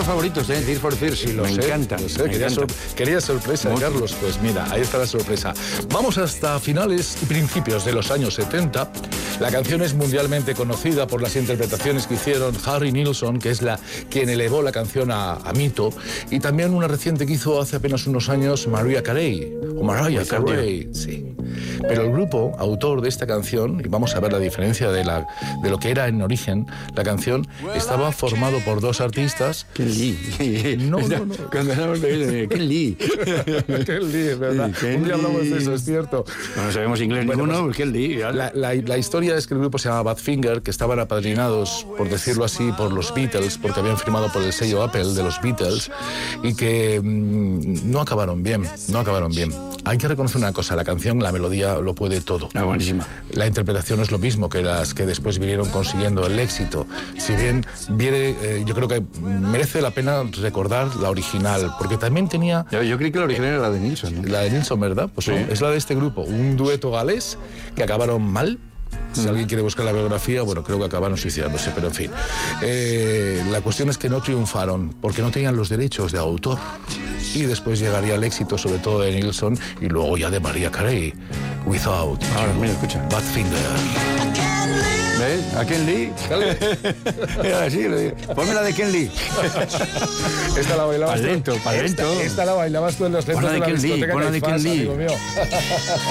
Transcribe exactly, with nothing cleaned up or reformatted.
favoritos, ¿eh? Tears for Fears. Sí, lo me sé, encanta. Lo sé. Me Quería, encanta. sor- quería sorpresa, Mucho. Carlos. Pues mira, ahí está la sorpresa. Vamos hasta finales y principios de los años setenta. La canción es mundialmente conocida por las interpretaciones que hicieron Harry Nilsson, que es la quien elevó la canción a, a mito, y también una reciente que hizo hace apenas unos años Mariah Carey, o Mariah Carey, sí. Pero el grupo, autor de esta canción, y vamos a ver la diferencia de, la, de lo que era en origen, la canción estaba formado por dos artistas. Ken Lee. No, no, no. Cuando hablamos de eso, Ken Lee. Ken Lee, es verdad. Ken Un día hablamos Lee. de eso, es cierto. No sabemos inglés Bueno, ninguno, pues, pues Ken Lee. La, la, la historia es que el grupo se llama Badfinger, que estaban apadrinados, por decirlo así, por los Beatles, porque habían firmado por el sello Apple de los Beatles, y que mmm, no acabaron bien, no acabaron bien. Hay que reconocer una cosa, la canción, la melodía lo puede todo. Ah, buenísima. La interpretación es lo mismo que las que después vinieron consiguiendo el éxito. Si bien viene, eh, yo creo que merece la pena recordar la original, porque también tenía... Yo, yo creí que la original era la de Nilsson, ¿no? La de Nilsson, ¿verdad? Pues Sí. no, es la de este grupo, un dueto galés que acabaron mal. Si alguien quiere buscar la biografía, bueno, creo que acabaron suicidándose, pero en fin. Eh, la cuestión es que no triunfaron porque no tenían los derechos de autor. Y después llegaría el éxito, sobre todo de Nilsson, y luego ya de Mariah Carey, Without Ahora, You, mira, escucha. Badfinger. ¿Ves? ¿A Ken Lee? Era así, lo digo. Ponme la de Ken Lee. Esta la bailabas Pa' tú. lento, pa' Esta- lento. Esta la bailabas tú en los Pon lentos la de de la Ken Lee, discoteca pon la de Ken Caifás, Lee. amigo mío.